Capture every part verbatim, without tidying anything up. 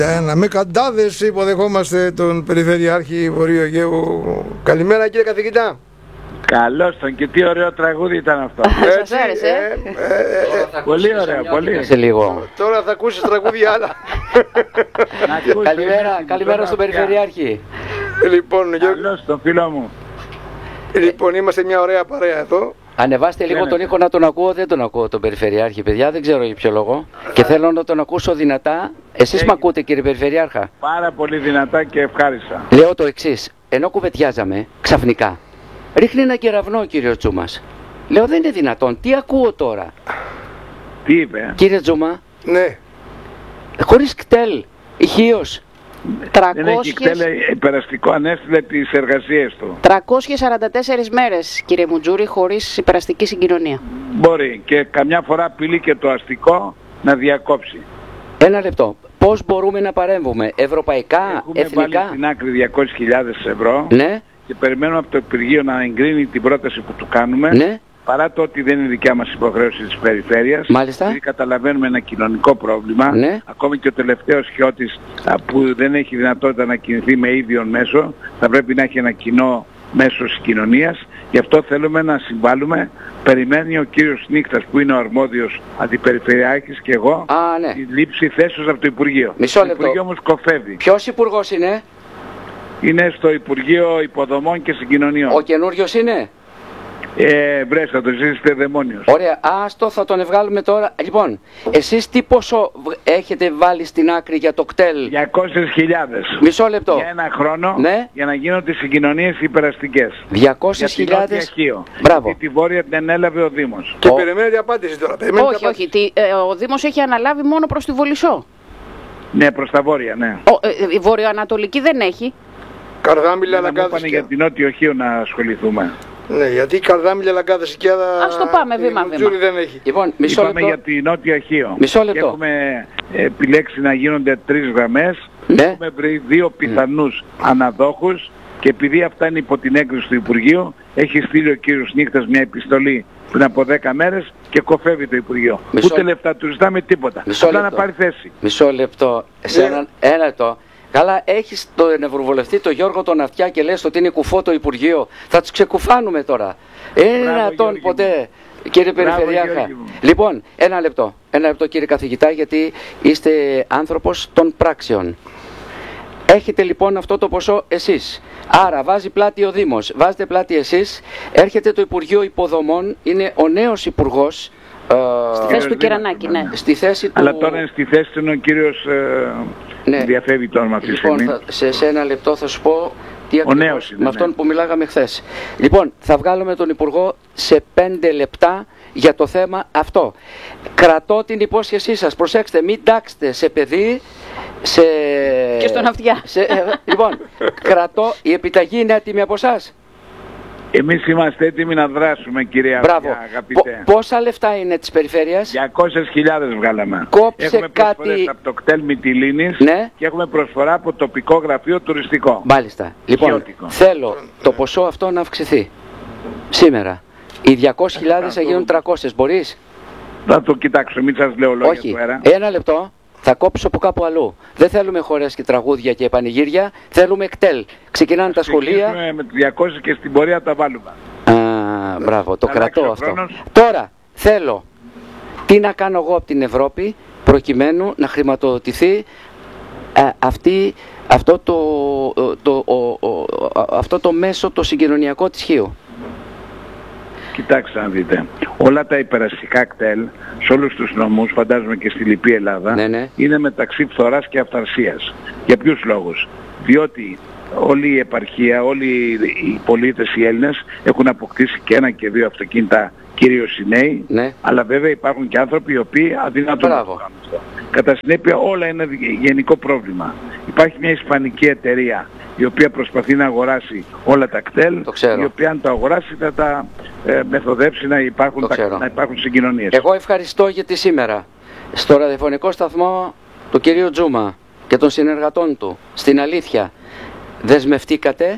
Ένα με καντάδες υποδεχόμαστε τον Περιφερειάρχη Βορείου Αιγαίου. Καλημέρα κύριε καθηγητά. Καλώς τον, και τι ωραίο τραγούδι ήταν αυτό. Σας άρεσε? ε, ε, ε, Πολύ ωραίο, πολύ. Σε λίγο. Τώρα θα ακούσεις τραγούδια άλλα. Καλημέρα, καλημέρα στον Περιφερειάρχη. Λοιπόν, Γιώργο, Καλώς τον φίλο μου. λοιπόν, είμαστε μια ωραία παρέα εδώ. Ανεβάστε λίγο τον ήχο να τον ακούω, δεν τον ακούω τον Περιφερειάρχη, παιδιά, δεν ξέρω για ποιο λόγο. Και θέλω να τον ακούσω δυνατά. Εσείς με ακούτε, κύριε Περιφερειάρχα? Πάρα πολύ δυνατά και ευχάριστα. Λέω το εξής, ενώ κουβεντιάζαμε ξαφνικά, ρίχνει ένα κεραυνό ο κύριος Τζούμας. Λέω δεν είναι δυνατόν, τι ακούω τώρα? Τι είπε? Κύριε Τζούμα, Ναι. χωρίς κτέλ, ηχείος. Δεν έχει κτέλε υπεραστικό, ανέστηλε τις εργασίες του. τριακόσιες σαράντα τέσσερις μέρες, κύριε Μουτζούρη, χωρίς υπεραστική συγκοινωνία. Μπορεί και καμιά φορά απειλεί και το αστικό να διακόψει. Ένα λεπτό. Πώς μπορούμε να παρέμβουμε, ευρωπαϊκά, Έχουμε εθνικά? βάλει στην άκρη διακόσιες χιλιάδες ευρώ Ναι, και περιμένουμε από το Υπουργείο να εγκρίνει την πρόταση που του κάνουμε. ναι. Παρά το ότι δεν είναι δικιά μας υποχρέωση της περιφέρειας, Μάλιστα. επειδή καταλαβαίνουμε ένα κοινωνικό πρόβλημα, Ναι. ακόμη και ο τελευταίος χιώτης α, που δεν έχει δυνατότητα να κινηθεί με ίδιον μέσο, θα πρέπει να έχει ένα κοινό μέσο συγκοινωνίας. Γι' αυτό θέλουμε να συμβάλλουμε. Περιμένει ο κύριος Νύκτας, που είναι ο αρμόδιος αντιπεριφερειάρχης, και εγώ, Α, ναι. τη λήψη θέσεως από το Υπουργείο. Μισό Το λεπτό. Υπουργείο όμως κοφεύει. Ποιος υπουργός είναι? Είναι στο Υπουργείο Υποδομών και Συγκοινωνιών. Ο καινούριος είναι? Ε, βρες, θα το ζήσετε δαιμόνιος. Ωραία, άστο, θα τον βγάλουμε τώρα. Λοιπόν, εσείς τι ποσό β- έχετε βάλει στην άκρη για το κτέλ? διακόσιες χιλιάδες. Μισό λεπτό. Για ένα χρόνο, Ναι. για να γίνονται συγκοινωνίες υπεραστικές. διακόσιες Για την Νότια χιλιάδες. Χίο. Μπράβο. Γιατί τη Βόρεια την ανέλαβε ο Δήμος. Και Ο- περιμένετε απάντηση τώρα. Περιμένετε Όχι, απάντηση. όχι. Τι, ε, ο Δήμος έχει αναλάβει μόνο προς τη Βολισσό. Ναι, προς τα Βόρεια, ναι. Ο, ε, η βορειοανατολική δεν έχει. Καρδάμιλα, Να μου Λαγκάδες, είπανε για την Νότιο Χίο να ασχοληθούμε. Ναι, γιατί Καρδάμιλα, Λαγκάδες, Σικιάδα. Ας το πάμε βήμα, βήμα. δεν έχει. Λοιπόν, μισό Είπαμε λεπτό. για την Νότια Χίο. Μισό λεπτό. Και έχουμε επιλέξει να γίνονται τρεις γραμμές. Ναι. Έχουμε βρει δύο πιθανούς αναδόχους και επειδή αυτά είναι υπό την έγκριση του Υπουργείου, έχει στείλει ο κύριος Νύκτας μια επιστολή πριν από δέκα μέρες και κοφεύει το Υπουργείο. Μισό- Ούτε λεφτά του ζητάμε, τίποτα. Μισό Απλά να λεπτό. πάρει θέση. Μισό λεπτό. Σε Ναι. έναν, ένα λεπτό. Καλά, έχεις τον Ευρωβουλευτή, τον Γιώργο τον Αυτιά, και λες ότι είναι κουφό το Υπουργείο. Θα τους ξεκουφάνουμε τώρα. Είναι Μπράβο, δυνατόν Γιώργη ποτέ, κύριε Μπράβο, Περιφερειάρχα? Γιώργη μου. Λοιπόν, ένα λεπτό. Ένα λεπτό, κύριε καθηγητά, γιατί είστε άνθρωπος των πράξεων. Έχετε λοιπόν αυτό το ποσό εσείς. Άρα βάζει πλάτη ο Δήμος, βάζετε πλάτη εσείς. Έρχεται το Υπουργείο Υποδομών, είναι ο νέος υπουργός. ε, Στη θέση του Δήμαρχος, Κερανάκη, ναι. ναι. στη θέση του... Αλλά τώρα είναι στη θέση του είναι ο κύριος ε, Ναι. διαφεύγει το όνομα αυτή τη Λοιπόν, στιγμή. θα, σε, σε ένα λεπτό θα σου πω τι ακριβώς, νέος είναι, με αυτόν ναι. που μιλάγαμε χθες. Λοιπόν, θα βγάλουμε τον Υπουργό σε πέντε λεπτά για το θέμα αυτό. Κρατώ την υπόσχεσή σας. Προσέξτε, μην τάξετε σε παιδί, σε... Και στον Αυτιά. σε- ε, λοιπόν, κρατώ, η επιταγή είναι έτοιμη από εσάς. Εμείς είμαστε έτοιμοι να δράσουμε, κυρία Μπράβο. Αυτιά, αγαπητέ. Πο- πόσα λεφτά είναι της περιφέρειας? διακόσιες χιλιάδες βγάλαμε. Κόψε έχουμε προσφορές κάτι- από το κτέλ Μυτιλήνης Ναι. και έχουμε προσφορά από τοπικό γραφείο τουριστικό. Μάλιστα. Λοιπόν, Χιώτικο. θέλω το ποσό αυτό να αυξηθεί. Σήμερα. Οι διακόσιες χιλιάδες θα γίνουν τριακόσιες. Μπορείς? Θα το κοιτάξω, μην σας λέω λόγια Όχι. του αέρα. Ένα λεπτό. Θα κόψω από κάπου αλλού. Δεν θέλουμε χορές και τραγούδια και πανηγύρια. Θέλουμε κτέλ. Ξεκινάνε τα σχολεία. Ξεκινήσουμε με τις διακόσιες και στην πορεία τα βάλουμε. Α, μπράβο. Το Αλλάξει κρατώ ο αυτό. χρόνος. Τώρα, θέλω τι να κάνω εγώ από την Ευρώπη προκειμένου να χρηματοδοτηθεί ε, αυτή, αυτό, το, το, ο- ο- αυτό το μέσο το συγκοινωνιακό της Χίου. Κοιτάξτε να δείτε. Όλα τα υπεραστικά κτέλ σε όλους τους νομούς, φαντάζομαι και στη Λυπή Ελλάδα, Ναι, ναι. είναι μεταξύ φθοράς και αυθαρσίας. Για ποιους λόγους? Διότι όλη η επαρχία, όλοι οι πολίτες, οι Έλληνες, έχουν αποκτήσει και ένα και δύο αυτοκίνητα, κυρίως οι νέοι, Ναι. αλλά βέβαια υπάρχουν και άνθρωποι οι οποίοι αδυνατούν να το Μπράβο. κάνουν αυτό. Κατά συνέπεια όλα είναι γενικό πρόβλημα. Υπάρχει μια ισπανική εταιρεία η οποία προσπαθεί να αγοράσει όλα τα κτέλ, Το ξέρω. η οποία αν το αγοράσει θα τα ε, μεθοδεύσει να υπάρχουν, Το τα, ξέρω. να υπάρχουν συγκοινωνίες. Εγώ ευχαριστώ γιατί σήμερα στο ραδιοφωνικό σταθμό του κυρίου Τζούμα και των συνεργατών του, στην αλήθεια, δεσμευτήκατε.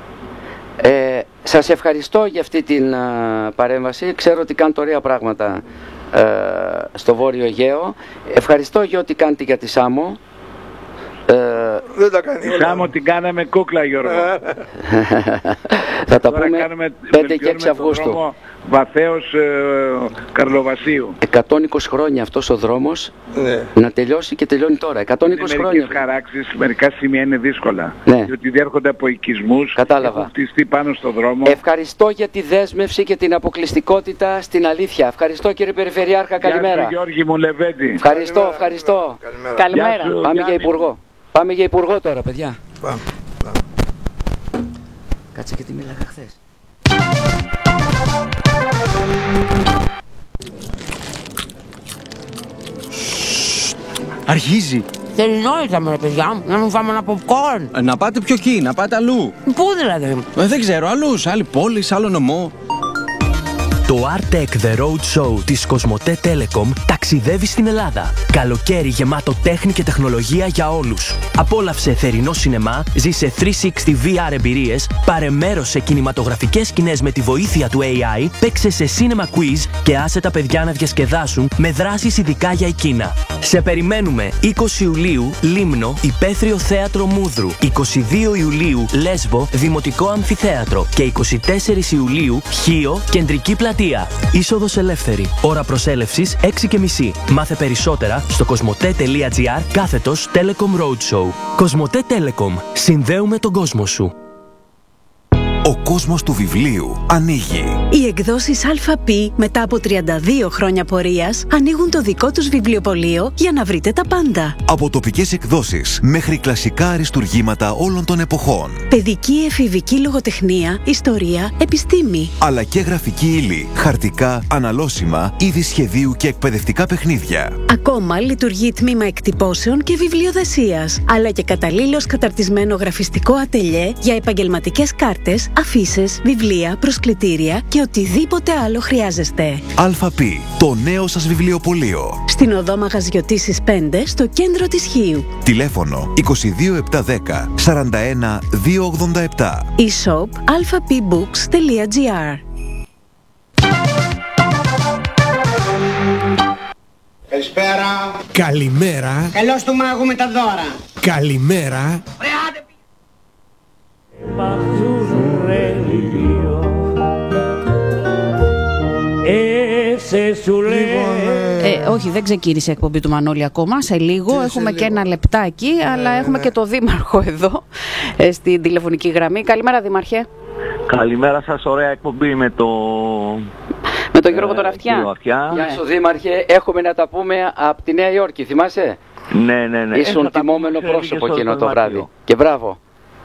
Ε, σας ευχαριστώ για αυτή την α, παρέμβαση. Ξέρω ότι κάνετε ωραία πράγματα ε, στο Βόρειο Αιγαίο. Ευχαριστώ για ό,τι κάνετε για τη Σάμο. Ε, Δεν τα κάνει όλα. Σάμο την κάναμε κούκλα, Γιώργο. θα τα Τώρα πούμε κάνουμε, πέντε και έξι Αυγούστου. Βαθέως ε, Καρλοβασίου. εκατόν είκοσι χρόνια αυτός ο δρόμος, Ναι. να τελειώσει και τελειώνει τώρα. εκατόν είκοσι Είναι χρόνια. μερικές χαράξεις, μερικά σημεία είναι δύσκολα. Ναι. Διότι διέρχονται από οικισμούς. Κατάλαβα. Έχουν χτιστεί πάνω στο δρόμο. Ευχαριστώ για τη δέσμευση και την αποκλειστικότητα στην αλήθεια. Ευχαριστώ κύριε Περιφερειάρχα, καλημέρα. Γεια σου, Γιώργη μου Λεβέντη. Ευχαριστώ, Καλημέρα, ευχαριστώ. Καλημέρα. Καλημέρα. Γεια σου. Πάμε για Γιάννη. υπουργό. Πάμε για υπουργό τώρα, παιδιά. Πάμε. Κάτσε και τι μίλαγα χθες. Αρχίζει. Τελειώνεται με ρε παιδιά, να μην φάμε ένα popcorn. Ε, Να πάτε πιο εκεί, να πάτε αλλού. Πού δηλαδή? Ε, δεν ξέρω, αλλού, σε άλλη πόλη, σε άλλο νομό. Το Artec The Road Show της Κοσμοτέ Telecom ταξιδεύει στην Ελλάδα. Καλοκαίρι γεμάτο τέχνη και τεχνολογία για όλους. Απόλαυσε θερινό σινεμά, ζήσε τριακόσια εξήντα βι αρ εμπειρίες, πάρε μέρος σε κινηματογραφικές σκηνές με τη βοήθεια του έι άι, παίξε σε cinema quiz και άσε τα παιδιά να διασκεδάσουν με δράσεις ειδικά για εκείνα. Σε περιμένουμε είκοσι Ιουλίου Λίμνο, Υπαίθριο Θέατρο Μούδρου, είκοσι δύο Ιουλίου Λέσβο, Δημοτικό Αμφιθέατρο και είκοσι τέσσερις Ιουλίου Χίο, Κεντρική Πλατεία. Είσοδος ελεύθερη. Ώρα προσέλευσης έξι και μισή. Μάθε περισσότερα στο κοσμοτέ.gr κάθετος Telecom Roadshow. Κοσμοτέ Telecom. Συνδέουμε τον κόσμο σου. Ο κόσμος του βιβλίου ανοίγει. Οι εκδόσεις ΑΠ μετά από τριάντα δύο χρόνια πορείας ανοίγουν το δικό τους βιβλιοπωλείο για να βρείτε τα πάντα. Από τοπικές εκδόσεις μέχρι κλασικά αριστουργήματα όλων των εποχών. Παιδική εφηβική λογοτεχνία, ιστορία, επιστήμη. Αλλά και γραφική ύλη, χαρτικά, αναλώσιμα, είδη σχεδίου και εκπαιδευτικά παιχνίδια. Ακόμα λειτουργεί τμήμα εκτυπώσεων και βιβλιοδεσίας, αλλά και καταλήλως καταρτισμένο γραφιστικό ατελιέ για επαγγελματικές κάρτες, αφίσες, βιβλία, προσκλητήρια και οτιδήποτε άλλο χρειάζεστε. ΑΠ, το νέο σας βιβλιοπωλείο. Στην οδό Μαγαζιωτήσης πέντε, στο κέντρο της Χίου. Τηλέφωνο είκοσι δύο επτακόσια δέκα σαράντα ένα διακόσια ογδόντα επτά. e-shop alphapbooks.gr. Καλησπέρα. Καλημέρα. Καλώς του μάγου με τα δώρα. Καλημέρα. Ε, όχι, δεν ξεκίνησε η εκπομπή του Μανώλη ακόμα. Σε λίγο Τι, έχουμε σε και λίγο. ένα λεπτάκι, αλλά έχουμε ναι. και το Δήμαρχο εδώ ε, στην τηλεφωνική γραμμή. Καλημέρα, Δήμαρχε. Καλημέρα σας, ωραία εκπομπή με το... Με τον Γιώργο τον Αυτιά. κύριο Αυτιά. Γεια σου Δήμαρχε, έχουμε να τα πούμε από τη Νέα Υόρκη, θυμάσαι? Ναι, ναι, ναι. Ήσουν Ε, θα τα τιμόμενο πούμε πρόσωπο και στο εκείνο το δωμάτιο. βράδυ. Και μπράβο.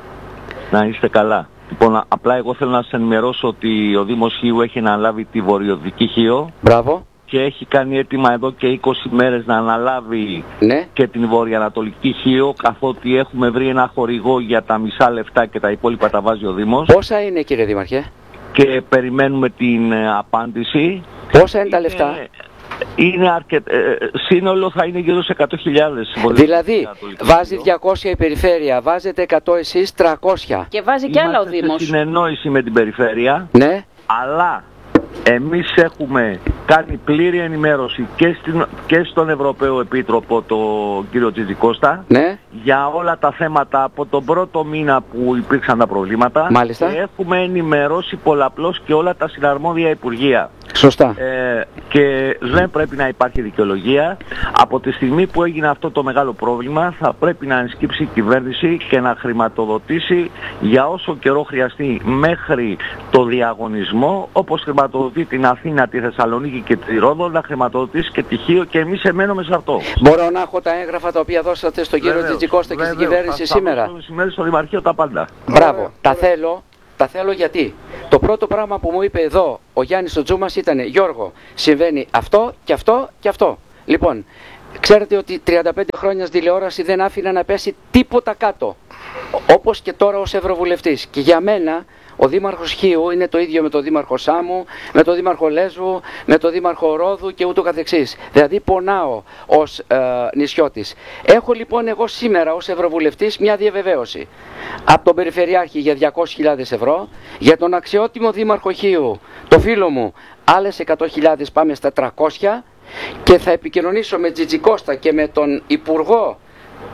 Να είστε καλά. Λοιπόν, απλά εγώ θέλω να σας ενημερώσω ότι ο Δήμος Χίου έχει αναλάβει τη βορειοδυτική Χίο Μπράβο. και έχει κάνει έτοιμα εδώ και είκοσι μέρες να αναλάβει Ναι. και την βορειοανατολική Χίο, καθότι έχουμε βρει ένα χορηγό για τα μισά λεφτά και τα υπόλοιπα τα βάζει ο Δήμος. Πόσα είναι κύριε Δήμαρχε? Και περιμένουμε την ε, απάντηση. Πόσα είναι τα λεφτά? Είναι αρκετά. Ε, σύνολο θα είναι γύρω σε εκατό χιλιάδες. Δηλαδή, βάζει διακόσια η περιφέρεια, βάζετε εκατό εσείς, τριακόσια. Και βάζει κι άλλα ο Είμαστε Δήμος. σε συνεννόηση με την περιφέρεια, Ναι. αλλά εμείς έχουμε κάνει πλήρη ενημέρωση και, στην, και στον Ευρωπαίο Επίτροπο, τον κύριο Τζιτζικώστα, Ναι. για όλα τα θέματα από τον πρώτο μήνα που υπήρξαν τα προβλήματα. Μάλιστα. Και έχουμε ενημερώσει πολλαπλώς και όλα τα συναρμόδια υπουργεία. Σωστά. Ε, και δεν πρέπει να υπάρχει δικαιολογία. Από τη στιγμή που έγινε αυτό το μεγάλο πρόβλημα θα πρέπει να ενσκύψει η κυβέρνηση και να χρηματοδοτήσει για όσο καιρό χρειαστεί μέχρι το διαγωνισμό, όπως χρηματοδοτεί την Αθήνα, τη Θεσσαλονίκη και τη Ρόδο, να χρηματοδοτήσει και τη Χίο, και εμείς εμένουμε σε αυτό. Μπορώ να έχω τα έγγραφα τα οποία δώσατε στον κύριο Βεβαίως, Τζιτζικώστα και στην βεβαίως. κυβέρνηση Θα- θα σήμερα? δώσω μεσημέρι στο Δημαρχείο τα πάντα. Μπράβο. Τα θέλω. Τα θέλω γιατί το πρώτο πράγμα που μου είπε εδώ ο Γιάννης ο Τζούμας ήταν: Γιώργο, συμβαίνει αυτό και αυτό και αυτό. Λοιπόν, ξέρετε ότι τριάντα πέντε χρόνια στην τηλεόραση δεν άφηνα να πέσει τίποτα κάτω. Όπως και τώρα ως Ευρωβουλευτής. Και για μένα ο Δήμαρχος Χίου είναι το ίδιο με τον Δήμαρχο Σάμου, με τον Δήμαρχο Λέσβου, με τον Δήμαρχο Ρόδου και ούτω καθεξής. Δηλαδή πονάω ως ε, νησιώτης. Έχω λοιπόν εγώ σήμερα ως Ευρωβουλευτής μια διαβεβαίωση από τον Περιφερειάρχη για διακόσιες χιλιάδες ευρώ, για τον αξιότιμο Δήμαρχο Χίου, το φίλο μου, άλλες εκατό χιλιάδες, πάμε στα τριακόσια, και θα επικοινωνήσω με Τζιτζικώστα και με τον Υπουργό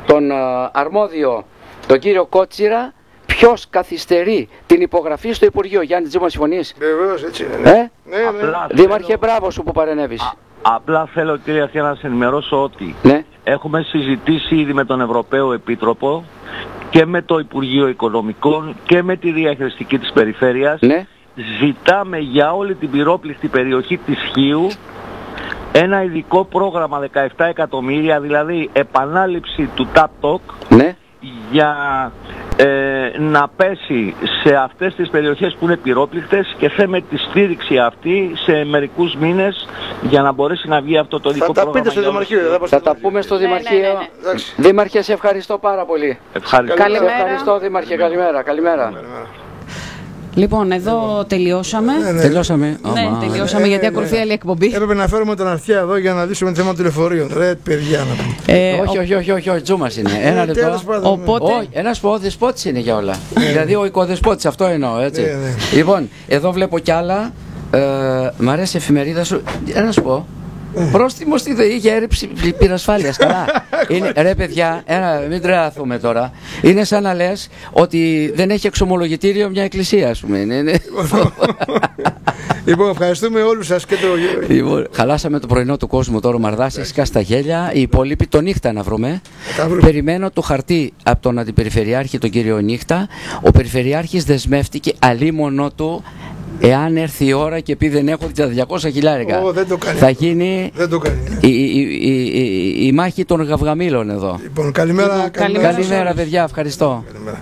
τον α, αρμόδιο, τον κύριο Κότσιρα, ποιος καθυστερεί την υπογραφή στο Υπουργείο. Γιάννη Τζίμα, συμφωνείς? Βεβαίως, έτσι είναι. Ε? Ναι, ναι. Απλά Δήμαρχε, θέλω... μπράβο σου που παρενέβης. Α, απλά θέλω, κύριε Αρχαία, να σας ενημερώσω ότι ναι. έχουμε συζητήσει ήδη με τον Ευρωπαίο Επίτροπο και με το Υπουργείο Οικονομικών και με τη διαχειριστική της περιφέρειας. Ναι. Ζητάμε για όλη την πυρόπληκτη περιοχή της Χίου ένα ειδικό πρόγραμμα δεκαεπτά εκατομμύρια, δηλαδή επανάληψη του TAPTOC, ναι. για ε, να πέσει σε αυτές τις περιοχές που είναι πυρόπληκτες, και θέμε τη στήριξη αυτή σε μερικούς μήνες για να μπορέσει να βγει αυτό το ειδικό πρόγραμμα. Θα τα πείτε στο Δημαρχείο. Θα, θα τα πούμε στο Δημαρχείο. Ναι, ναι, ναι. Δήμαρχε, σε ευχαριστώ πάρα πολύ. Ευχαριστώ. Καλημέρα. Σε ευχαριστώ, Δήμαρχε. Καλημέρα. Καλημέρα. Καλημέρα. Λοιπόν, εδώ τελειώσαμε. Ναι, ναι. Τελειώσαμε. Ναι, Άμα. τελειώσαμε Ε, γιατί ναι. ακολουθεί άλλη εκπομπή. Έπρεπε να φέρουμε τον Αρχαία εδώ για να λύσουμε το θέμα του λεωφορείου. Ρε παιδιά, να πούμε. Ε, όχι, ο- όχι, όχι, όχι, όχι, Τζούμας είναι. Ένα Ε, λεπτό. τέλος πάντων, Οπότε- Όχι, ένας που ο δεσπότης είναι για όλα. Δηλαδή ο οικοδεσπότης, αυτό εννοώ, έτσι. Ναι, ναι. Λοιπόν, εδώ βλέπω κι άλλα. Ε, μ' αρέσει η εφημερίδα σου. Ε, να σου πω. Πρόστιμο στη ΔΕΗ για έλλειψη πυρασφάλειας. Καλά. Είναι, ρε παιδιά, ένα, μην τρελαθούμε τώρα. Είναι σαν να λες ότι δεν έχει εξομολογητήριο μια εκκλησία, ας πούμε. Είναι, είναι. Λοιπόν, ευχαριστούμε όλους σας και το. Λοιπόν, χαλάσαμε το πρωινό του κόσμου τώρα, ο Μαρδάσης, σκά στα γέλια. Οι υπόλοιποι το νύχτα να βρούμε. Τα βρούμε. Περιμένω το χαρτί από τον Αντιπεριφερειάρχη, τον κύριο Νύχτα. Ο Περιφερειάρχης δεσμεύτηκε αλίμονο του, εάν έρθει η ώρα και πει δεν έχω τα διακόσια χιλιάρικα. Ω, δεν το κάνει. Θα γίνει Δεν το κάνει. η, η, η, η, η μάχη των γαυγαμήλων εδώ. Λοιπόν, καλημέρα. Λοιπόν, καλημέρα. Καλημέρα, παιδιά, ευχαριστώ. Καλημέρα.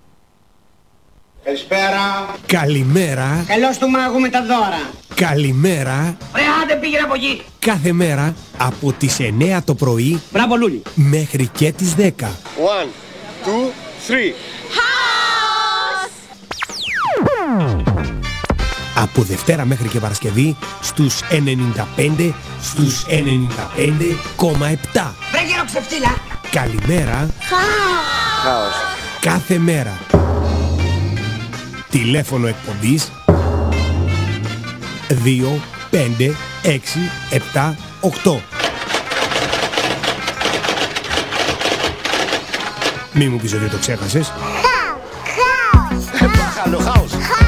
Καλησπέρα. Καλημέρα. Καλώς του μάγου με τα δώρα. Καλημέρα. Ρε άντε πήγαινε από εκεί. Κάθε μέρα από τις εννιά το πρωί Μπράβο Λούλη. μέχρι και τις δέκα. One, two, three. Από Δευτέρα μέχρι και Παρασκευή στους ενενήντα πέντε, στους ενενήντα πέντε κόμμα επτά. Βρε γύρω ξεφτύλα. Καλημέρα. Χάος. Κάθε μέρα. Τηλέφωνο εκπομπής δύο πέντε έξι επτά οκτώ. Μη μου πεις ότι το ξέχασες. Χάος. Χάος.